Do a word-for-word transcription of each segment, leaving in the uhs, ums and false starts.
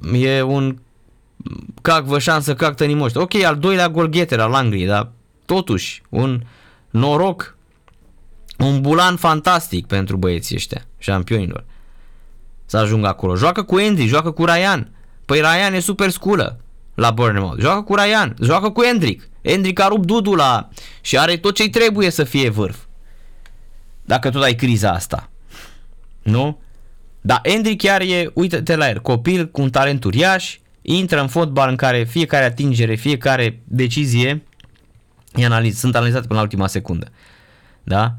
e un cac vă șansă, cac tănimoște. Ok, al doilea golgheter al Angliei, dar totuși un noroc, un bulan fantastic pentru băieții ăștia, șampionilor, să ajungă acolo. Joacă cu Hendrick, joacă cu Ryan. Păi Ryan e super sculă la Bournemouth. Joacă cu Ryan, joacă cu Hendrick. Hendrick a rupt dudul la și are tot ce-i trebuie să fie vârf. Dacă tot ai criza asta. Nu? Dar Hendrick chiar e, uite-te la el, copil cu un talent uriaș, intră în fotbal în care fiecare atingere, fiecare decizie e analiz, sunt analizate până la ultima secundă. Da?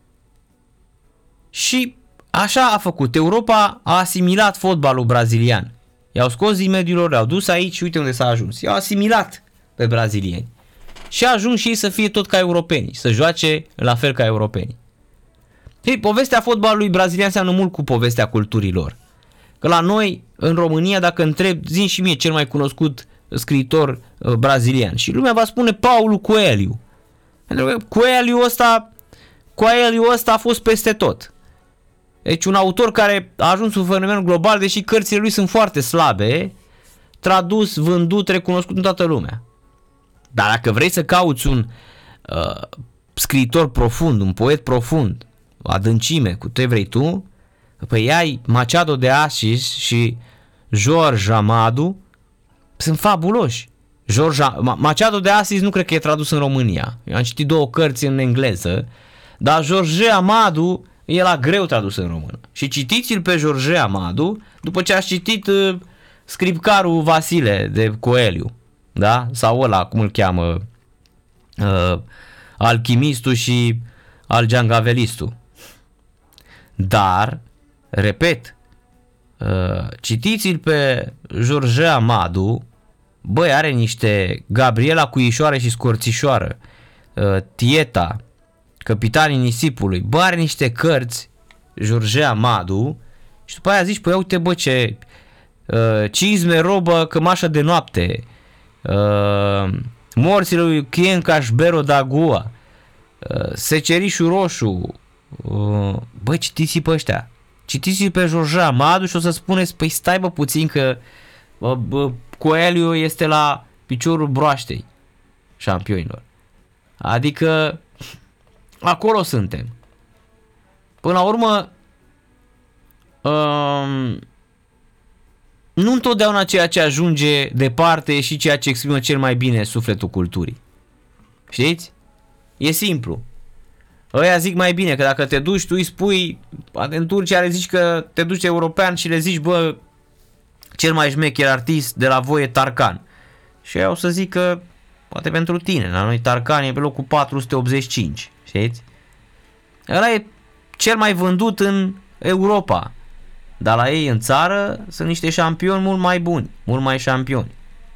Și așa a făcut. Europa a asimilat fotbalul brazilian. I-au scos din mediul lor, i-au dus aici și uite unde s-a ajuns. I-au asimilat pe brazilieni. Și a ajuns și ei să fie tot ca europenii, să joace la fel ca europenii. Ei, povestea fotbalului brazilian înseamnă mult cu povestea culturilor. Că la noi, în România, dacă întreb, zi și mie cel mai cunoscut scriitor uh, brazilian. Și lumea va spune Paulo Coelho. Pentru că Coelho ăsta, Coelho ăsta a fost peste tot. Deci un autor care a ajuns un fenomen global, deși cărțile lui sunt foarte slabe, tradus, vândut, recunoscut în toată lumea. Dar dacă vrei să cauți un uh, scriitor profund, un poet profund, o adâncime, cu ce vrei tu, păi ai Machado de Assis și Jorge Amado, sunt fabuloși. George, Machado de Assis nu cred că e tradus în România. Eu am citit două cărți în engleză, dar Jorge Amado e la greu tradus în română. Și citiți-l pe Jorge Amado după ce ați citit uh, Scripcarul Vasile de Coelho, da? Sau ăla, cum îl cheamă, uh, Alchimistul și Algiangavelistul. Dar, repet, uh, citiți-l pe Jorge Amado, băi, are niște Gabriela Cuișoară și Scorțișoară, uh, Tieta, Capitanii Nisipului, bă, are niște cărți, Jorge Amado, și după aia zici, păi uite, bă, ce uh, Cizme, robă, cămașă de noapte, uh, Morțile lui Chien Cașbero Dagua, uh, Secerișul Roșu, uh, bă, citiți-i pe ăștia, citiți-i pe Jorge Amado și o să spuneți, păi stai bă puțin că uh, uh, Coelho este la piciorul broaștei șampionilor. Adică acolo suntem. Până la urmă, um, nu întotdeauna ceea ce ajunge departe e și ceea ce exprimă cel mai bine sufletul culturii. Știți? E simplu. Ăia zic mai bine că dacă te duci, tu îi spui, în Turcia le zici că te duci european și le zici, bă, cel mai șmecher artist de la voi e Tarkan. Și eu o să zic că poate pentru tine, la noi Tarkan e pe locul patru sute optzeci și cinci, știți? Ăla e cel mai vândut în Europa, dar la ei în țară sunt niște șampioni mult mai buni, mult mai șampioni.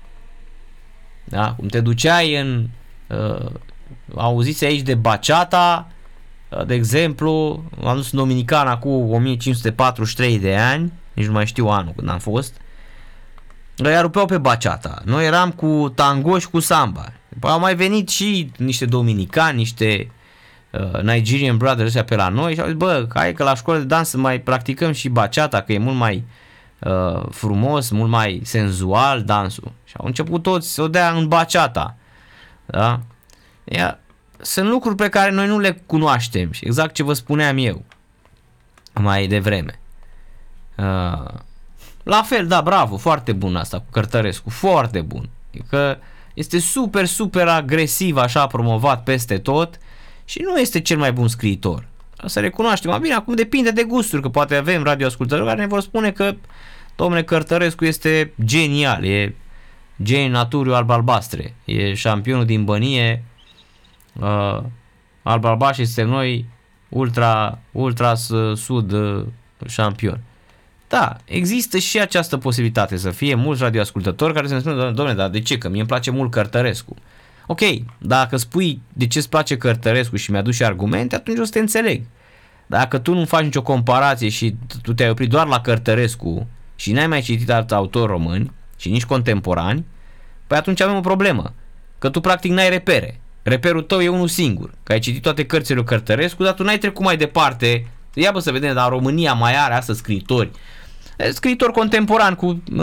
Da? Cum te duceai în, uh, auziți aici de bachata, uh, de exemplu, am dus în Dominicana cu o mie cinci sute patruzeci și trei de ani, nici nu mai știu anul când am fost, ăia rupeau pe bachata. Noi eram cu tango și cu samba. După au mai venit și niște dominicani, niște uh, Nigerian brothers ăștia pe la noi și au zis, bă, hai că la școală de dans să mai practicăm și bachata, că e mult mai uh, frumos, mult mai senzual dansul. Și au început toți să o dea în bachata. Da? Ia, sunt lucruri pe care noi nu le cunoaștem și exact ce vă spuneam eu mai devreme. Uh, la fel, da, bravo, foarte bun asta cu Cărtărescu, foarte bun. Că este super, super agresiv, așa promovat peste tot și nu este cel mai bun scriitor. Să recunoaștem, mai bine, acum depinde de gusturi, că poate avem radioascultători care ne vor spune că domnule Cărtărescu este genial, e genii naturii alb-albastre, e șampionul din bănie, uh, alb-albaș și suntem noi ultra, ultra sud uh, șampion. Da, există și această posibilitate să fie mulți radioascultători care să ne spună, domnule, dar de ce? Că mie îmi place mult Cărtărescu. Ok, dacă spui de ce îți place Cărtărescu și mi-aduci argumente, atunci o să te înțeleg. Dacă tu nu faci nicio comparație și tu te-ai oprit doar la Cărtărescu și n-ai mai citit alți autori români și nici contemporani, păi atunci avem o problemă. Că tu practic n-ai repere. Reperul tău e unul singur. Că ai citit toate cărțile lui Cărtărescu, dar tu n-ai trecut mai departe. Ia bă să vedem, dar România mai are astăzi scriitori. Scriitori contemporani cu